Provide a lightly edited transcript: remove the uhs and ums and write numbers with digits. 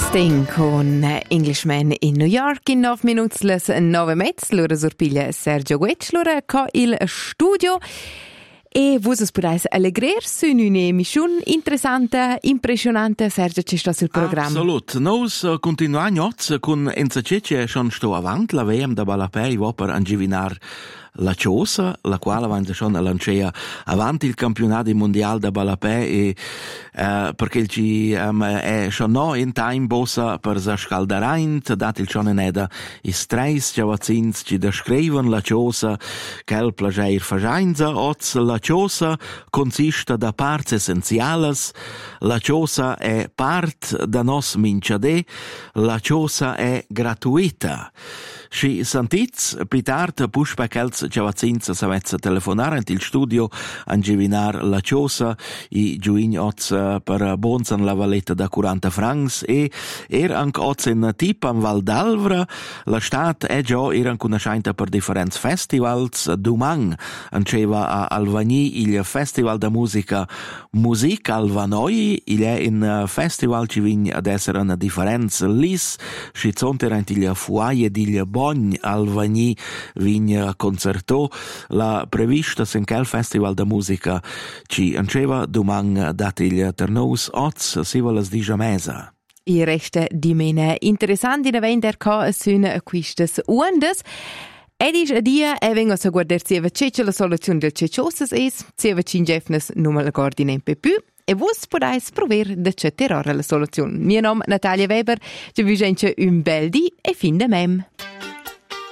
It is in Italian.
Sting con Englishman in New York in 9 minuti les 9 metz. L'ora sorpiglia Sergio Guetsch, l'ora co il studio. E vos podais allegrer su un'emissione interessante, impressionante. Sergio, c'è sto sul programma. Absolut. Nos continuiamo con Enzacece schon sto avant la VM da Balapei va per angivinar la Ciosa, la quale avanza schon lancia avanti il campionato mondiale da Balapei perché ci è schon no in time bossa per sa scaldaraint dat il schon neda is treis chavazins ci descriven la Ciosa quel plager fajainza oz la Ciosa consiste da parts essenziales, la Ciosa è part da nos minciade, la Ciosa è gratuita. Si sentits pitart pushbackels chavazins savezza telefonare ant il studio angivinar la Ciosa i giuin oz per bonzan la valletta da 40 francs e anc oz in tip am Val d'Alvra la stat è già conosciuta per differents festivals dumang anceva a Alvagni il festival da musica Music Alvanoi il è in festival ci vign ad essere una differenza lis si zonterant il fuaie di Bogn Alvagni vign concertò la prevista in quel festival da musica ci anceva dumang dat il ternous oz si volas di mesa. I resta di mene interessanti da vender co sün quistes uandes. Ed is a dia e vengo a guardar sieva cece la soluzione del ceciosas es, sieva cingefnes nummer la gordine pe più. E vos podais prover de ce terror la soluzione. Mio nome Natalia Weber, ci vi un bel di e fin de mem.